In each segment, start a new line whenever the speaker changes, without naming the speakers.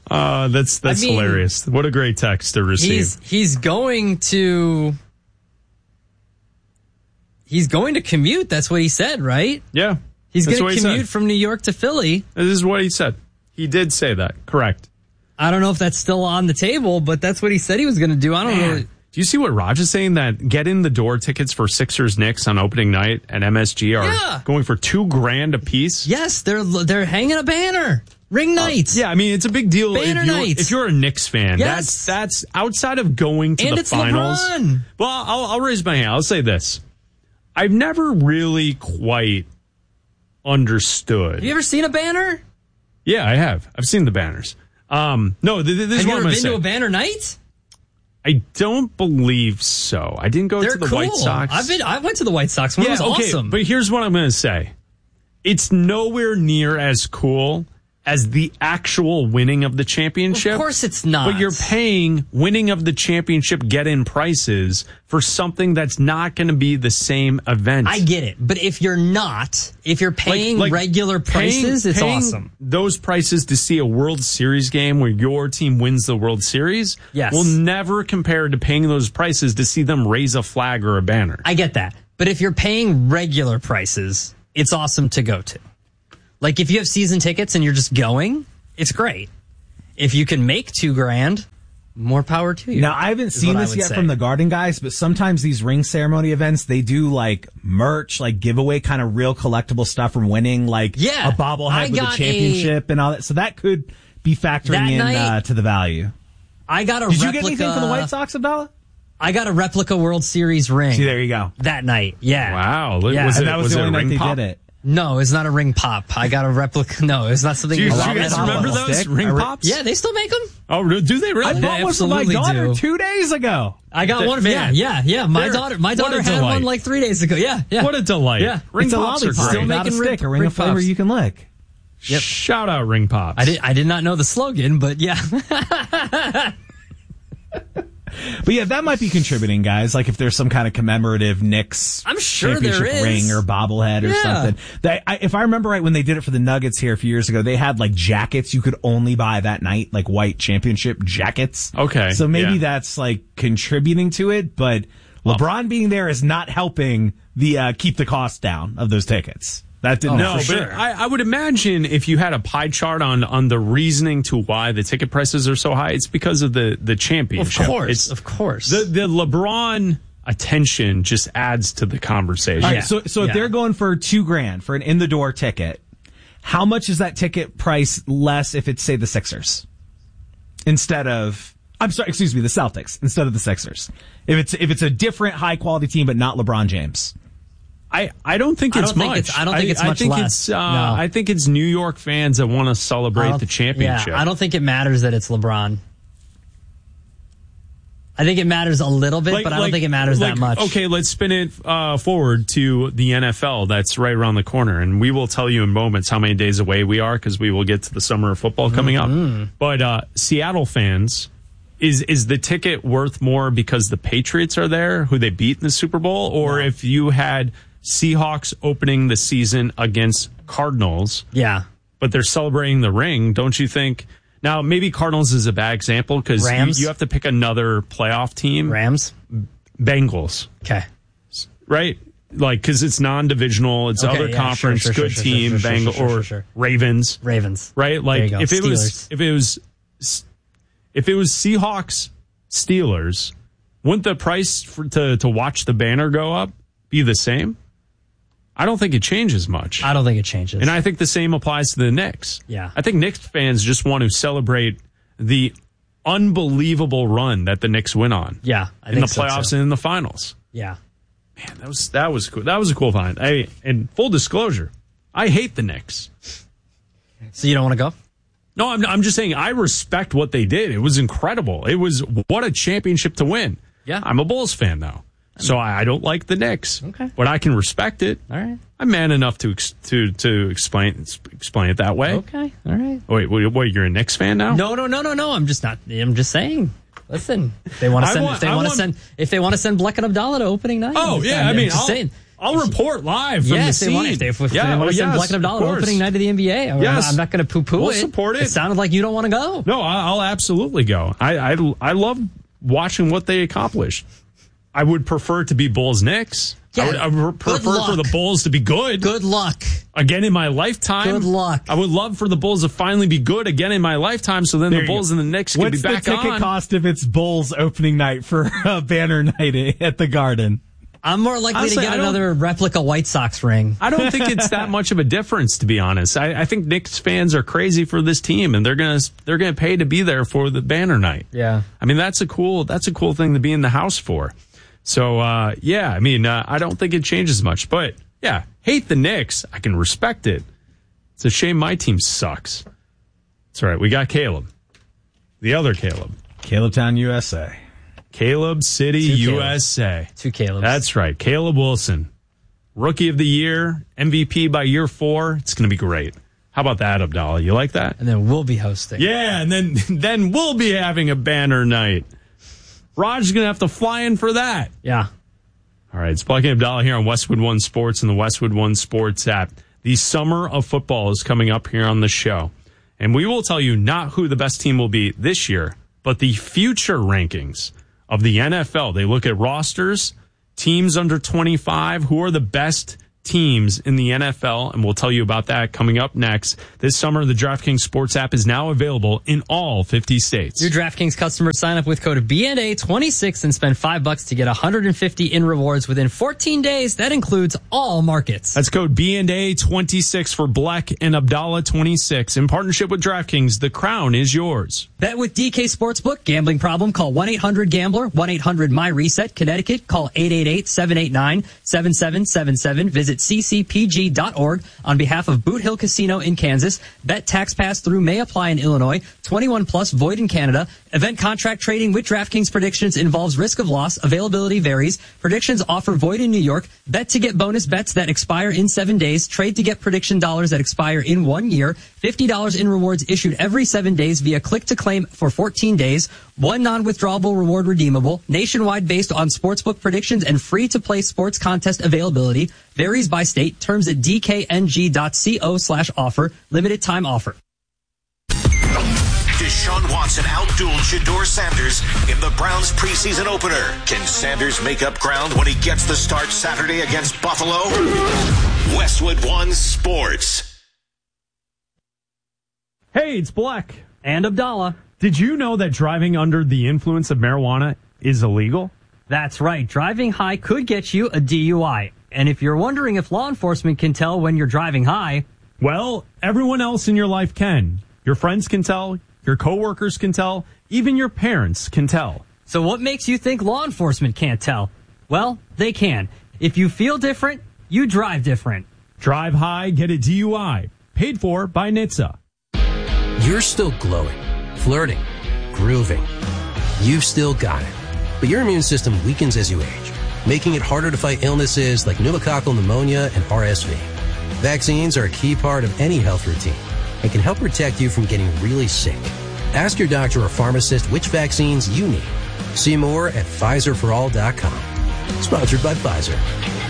That's hilarious. What a great text to receive.
He's going to commute. That's what he said, right?
Yeah.
He's going to commute from New York to Philly.
This is what he said. He did say that. Correct.
I don't know if that's still on the table, but that's what he said he was going to do. I don't know.
Do you see what Raj is saying? That get in the door tickets for Sixers Knicks on opening night at MSG are going for $2,000 a piece?
Yes, they're hanging a banner. Ring nights.
Yeah, I mean, it's a big deal if you're a Knicks fan.
Yes.
That's outside of going to the finals.
LeBron.
Well, I'll raise my hand. I'll say this. I've never really quite understood.
Have you ever seen a banner?
Yeah, I have. I've seen the banners. No, this is what I'm going to say. Have you ever been to
a banner night?
I don't believe so. I didn't go to the White Sox.
I went to the White Sox. It was awesome.
But here's what I'm going to say. It's nowhere near as cool as the actual winning of the championship.
Of course it's not.
But you're paying winning of the championship get-in prices for something that's not going to be the same event.
I get it. But if you're paying regular prices, it's awesome.
Those prices to see a World Series game where your team wins the World Series will never compare to paying those prices to see them raise a flag or a banner.
I get that. But if you're paying regular prices, it's awesome to go to. Like, if you have season tickets and you're just going, it's great. If you can make $2,000, more power to you.
Now, I haven't seen this yet from the Garden guys, but sometimes these ring ceremony events, they do like merch, like giveaway kind of real collectible stuff from winning, like a bobblehead with a championship and all that. So that could be factoring in to the value.
I got a
Did you get anything from the White Sox, Abdallah?
I got a replica World Series ring.
See, there you go.
That night, yeah.
Wow.
That was the only night they did it.
No, it's not a ring pop. I got a replica. No, it's not something.
Do you guys remember those ring pops?
Yeah, they still make them.
Oh, do they really?
I bought one for my daughter 2 days ago.
I got one. Yeah. My daughter had one like 3 days ago. Yeah.
What a delight.
Yeah,
ring pops are great.
Still making a ring of flavor you can lick.
Yep. Shout out ring pops.
I did not know the slogan, but yeah.
But yeah, that might be contributing, guys. Like if there's some kind of commemorative Knicks championship ring or bobblehead or something. If I remember right, when they did it for the Nuggets here a few years ago, they had like jackets you could only buy that night, like white championship jackets.
Okay.
So maybe that's like contributing to it, but LeBron being there is not helping the keep the cost down of those tickets. That didn't
no,
for sure.
But I would imagine if you had a pie chart on the reasoning to why the ticket prices are so high, it's because of the championship.
Of course.
The LeBron attention just adds to the conversation.
All right, so if they're going for $2,000 for an in the door ticket, how much is that ticket price less if it's, say, the Sixers the Celtics instead of the Sixers? If it's a different high quality team but not LeBron James.
I don't think it's much.
I don't think it's much less.
I think it's New York fans that want to celebrate the championship.
Yeah, I don't think it matters that it's LeBron. I think it matters a little bit, but I don't think it matters that much.
Okay, let's spin it forward to the NFL that's right around the corner, and we will tell you in moments how many days away we are because we will get to the summer of football coming up. But Seattle fans, is the ticket worth more because the Patriots are there, who they beat in the Super Bowl, or if you had Seahawks opening the season against Cardinals, but they're celebrating the ring, don't you think? Now, maybe Cardinals is a bad example because you have to pick another playoff team.
Rams?
Bengals.
Okay.
Right? Like, because it's non-divisional, it's other conference, good team, Bengals, or Ravens. Right? Like, if it was Seahawks, Steelers, wouldn't the price to watch the banner go up be the same? I don't think it changes much.
I don't think it changes.
And I think the same applies to the Knicks.
Yeah.
I think Knicks fans just want to celebrate the unbelievable run that the Knicks went on.
Yeah.
In the playoffs and in the finals.
Yeah.
Man, that was cool. That was a cool find. And full disclosure, I hate the Knicks.
So you don't want to go?
No, I'm just saying I respect what they did. It was incredible. It was what a championship to win.
Yeah.
I'm a Bulls fan though. So I don't like the Knicks,
okay,
but I can respect it.
All right,
I'm man enough to explain it that way.
Okay, all right.
Wait, you're a Knicks fan now?
No. I'm just not. I'm just saying. Listen, if they want to send Bleck and Abdallah to opening night.
Oh yeah, I'm
just saying.
I'll report live from the scene.
If they want to send Bleck and Abdallah opening night of the NBA, I'm not going to poo-poo
we'll support it.
It sounded like you don't want to go.
No, I'll absolutely go. I love watching what they accomplished. I would prefer it to be Bulls-Knicks.
Yeah,
I would prefer for the Bulls to be good.
Good luck.
Again in my lifetime.
Good luck.
I would love for the Bulls to finally be good again in my lifetime, so then the Bulls and the Knicks can be back on.
What's the ticket cost if it's Bulls opening night for a banner night at the Garden?
I'm more likely to get another replica White Sox ring.
I don't think it's that much of a difference, to be honest. I think Knicks fans are crazy for this team, and they're gonna pay to be there for the banner night.
Yeah,
I mean that's a cool thing to be in the house for. So I don't think it changes much. But yeah, hate the Knicks. I can respect it. It's a shame my team sucks. That's all right. We got Caleb, the other Caleb,
Calebtown, USA.
Caleb City, USA.
Two Calebs.
That's right. Caleb Wilson. Rookie of the year, MVP by year 4. It's going to be great. How about that, Abdallah? You like that?
And then we'll be hosting.
Yeah, and then we'll be having a banner night. Raj is going to have to fly in for that.
Yeah.
All right, it's Bleck and Abdallah here on Westwood One Sports and the Westwood One Sports app. The summer of football is coming up here on the show. And we will tell you not who the best team will be this year, but the future rankings of the NFL. They look at rosters, teams under 25, who are the best teams in the NFL, and we'll tell you about that coming up next. This summer, the DraftKings Sports app is now available in all 50 states.
New DraftKings customers sign up with code BNA26 and spend $5 to get $150 in rewards within 14 days. That includes all markets.
That's code BNA26 for Bleck and Abdallah 26. In partnership with DraftKings, the crown is yours.
Bet with DK Sportsbook. Gambling problem? Call 1-800-GAMBLER. 1-800-MY-RESET. Connecticut. Call 888-789-7777. Visit ccpg.org on behalf of Boot Hill Casino in Kansas. Bet tax pass through may apply in Illinois. 21 plus void in Canada. Event contract trading with DraftKings predictions involves risk of loss. Availability varies. Predictions offer void in New York. Bet to get bonus bets that expire in 7 days. Trade to get prediction dollars that expire in 1 year. $50 in rewards issued every 7 days via click to claim for 14 days. One non-withdrawable reward redeemable. Nationwide based on sportsbook predictions and free to play sports contest availability. Varies by state. Terms at dkng.co/offer. Limited time offer.
Deshaun Watson outdueled Shedeur Sanders in the Browns preseason opener. Can Sanders make up ground when he gets the start Saturday against Buffalo? Westwood One Sports.
Hey, it's Bleck.
And Abdallah.
Did you know that driving under the influence of marijuana is illegal?
That's right. Driving high could get you a DUI. And if you're wondering if law enforcement can tell when you're driving high,
well, everyone else in your life can. Your friends can tell, your coworkers can tell, even your parents can tell.
So what makes you think law enforcement can't tell? Well, they can. If you feel different, you drive different.
Drive high, get a DUI. Paid for by NHTSA.
You're still glowing, flirting, grooving. You've still got it. But your immune system weakens as you age, making it harder to fight illnesses like pneumococcal pneumonia and RSV. Vaccines are a key part of any health routine and can help protect you from getting really sick. Ask your doctor or pharmacist which vaccines you need. See more at PfizerForAll.com. Sponsored by Pfizer.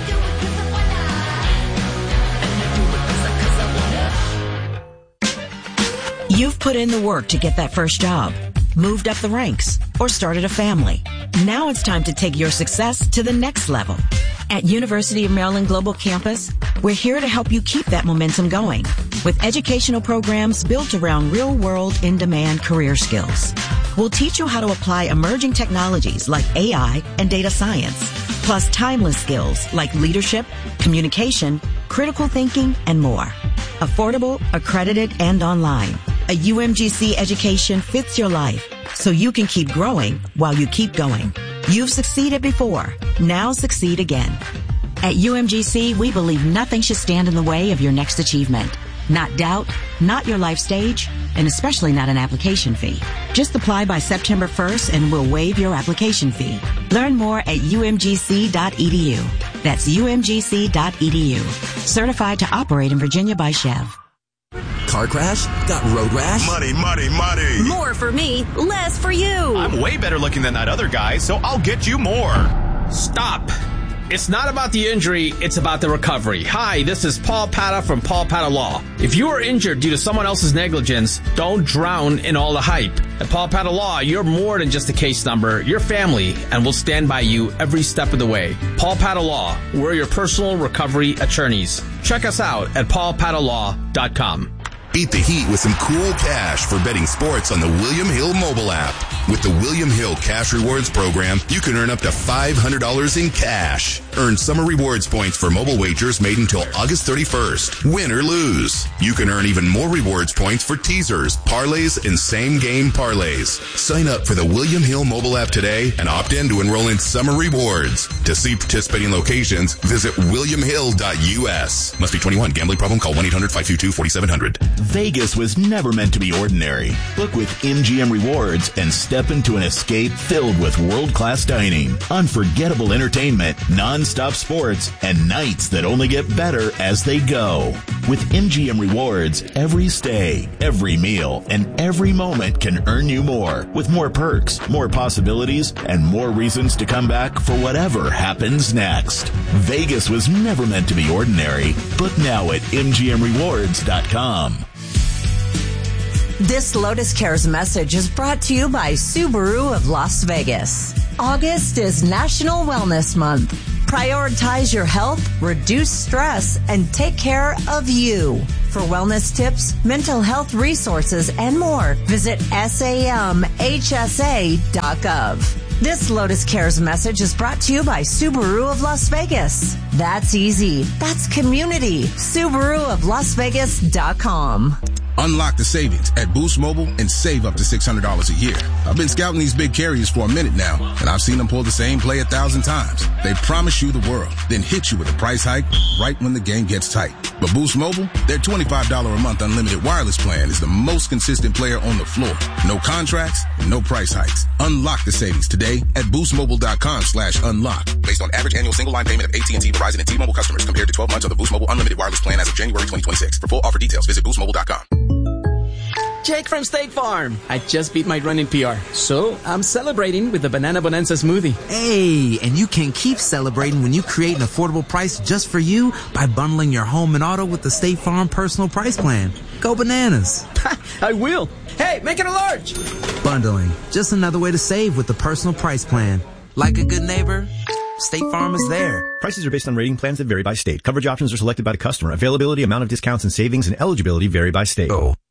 You've put in the work to get that first job, moved up the ranks, or started a family. Now it's time to take your success to the next level. At University of Maryland Global Campus, we're here to help you keep that momentum going with educational programs built around real-world, in-demand career skills. We'll teach you how to apply emerging technologies like AI and data science, plus timeless skills like leadership, communication, critical thinking, and more. Affordable, accredited, and online. A UMGC education fits your life so you can keep growing while you keep going. You've succeeded before. Now succeed again. At UMGC, we believe nothing should stand in the way of your next achievement. Not doubt, not your life stage, and especially not an application fee. Just apply by September 1st and we'll waive your application fee. Learn more at umgc.edu. That's umgc.edu. Certified to operate in Virginia by Chev.
Car crash? Got road rash?
Money.
More for me, less for you.
I'm way better looking than that other guy, so I'll get you more.
Stop.
It's not about the injury, it's about the recovery. Hi, this is Paul Pata from Paul Pata Law. If you are injured due to someone else's negligence, don't drown in all the hype. At Paul Pata Law, you're more than just a case number. You're family, and we'll stand by you every step of the way. Paul Pata Law, we're your personal recovery attorneys. Check us out at paulpatalaw.com.
Beat the heat with some cool cash for betting sports on the William Hill mobile app. With the William Hill Cash Rewards program, you can earn up to $500 in cash. Earn summer rewards points for mobile wagers made until August 31st. Win or lose. You can earn even more rewards points for teasers, parlays, and same-game parlays. Sign up for the William Hill mobile app today and opt in to enroll in summer rewards. To see participating locations, visit williamhill.us. Must be 21. Gambling problem? Call 1-800-522-4700.
Vegas was never meant to be ordinary. Book with MGM Rewards and step into an escape filled with world-class dining, unforgettable entertainment, non-stop sports, and nights that only get better as they go. With MGM Rewards, every stay, every meal, and every moment can earn you more, with more perks, more possibilities, and more reasons to come back for whatever happens next. Vegas was never meant to be ordinary. Book now at MGMRewards.com.
This Lotus Cares message is brought to you by Subaru of Las Vegas. August is National Wellness Month. Prioritize your health, reduce stress, and take care of you. For wellness tips, mental health resources, and more, visit samhsa.gov. This Lotus Cares message is brought to you by Subaru of Las Vegas. That's easy. That's community. SubaruofLasVegas.com.
Unlock the savings at Boost Mobile and save up to $600 a year. I've been scouting these big carriers for a minute now, and I've seen them pull the same play 1,000 times. They promise you the world, then hit you with a price hike right when the game gets tight. But Boost Mobile, their $25 a month unlimited wireless plan is the most consistent player on the floor. No contracts, no price hikes. Unlock the savings today at boostmobile.com/unlock. Based on average annual single line payment of AT&T, Verizon, and T-Mobile customers compared to 12 months of the Boost Mobile unlimited wireless plan as of January 2026. For full offer details, visit boostmobile.com.
Jake from State Farm. I just beat my running PR, so I'm celebrating with the Banana Bonanza smoothie.
Hey, and you can keep celebrating when you create an affordable price just for you by bundling your home and auto with the State Farm Personal Price Plan. Go bananas.
I will. Hey, make it a large.
Bundling, just another way to save with the Personal Price Plan. Like a good neighbor, State Farm is there.
Prices are based on rating plans that vary by state. Coverage options are selected by the customer. Availability, amount of discounts and savings, and eligibility vary by state.
Oh.